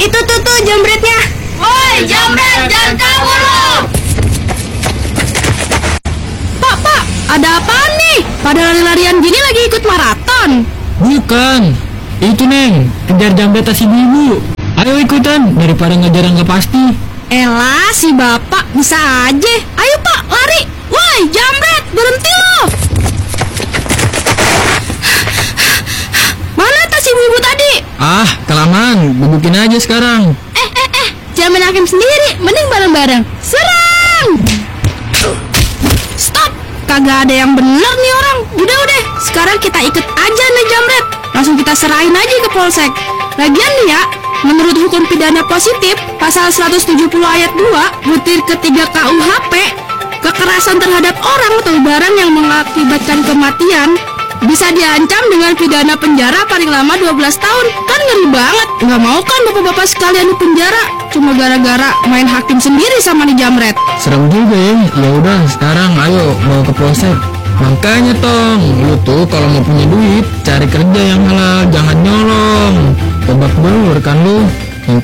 Itu tuh jambretnya. Woi jambret, jangan kabur lo! Pak, ada apaan nih? Pada lari-larian gini lagi ikut maraton. Bukan, itu Neng, kejar jambret si ibu. Ayo ikutan, daripada ngejar yang gak pasti. Elah, si bapak bisa aja. Ayo Pak, lari. Woi jambret, berhenti lo. Mana tas ibu-ibu tadi? Ah, kelamaan, gebukin aja sekarang. Jangan main hakim sendiri, mending bareng-bareng. Serang! Stop! Kagak ada yang bener nih orang. Udah, sekarang kita ikut aja nih jambret. Langsung kita serahin aja ke polsek. Lagian nih ya, menurut hukum pidana positif pasal 170 ayat 2 butir ketiga KUHP, kekerasan terhadap orang atau barang yang mengakibatkan kematian bisa diancam dengan pidana penjara paling lama 12 tahun. Kan ngeri banget. Nggak mau kan bapak-bapak sekalian di penjara cuma gara-gara main hakim sendiri sama nih jambret. Serem juga ya. Ya udah, sekarang ayo bawa ke polsek. Makanya Tong, lu tuh kalau mau punya duit cari kerja yang halal, jangan nyolong. Babak belur kan lu.